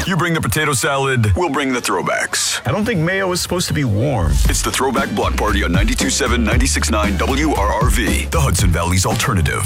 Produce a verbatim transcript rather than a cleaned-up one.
You bring the potato salad, we'll bring the throwbacks. I don't think mayo is supposed to be warm. It's the Throwback Block Party on ninety-two point seven, ninety-six point nine W R R V, the Hudson Valley's alternative.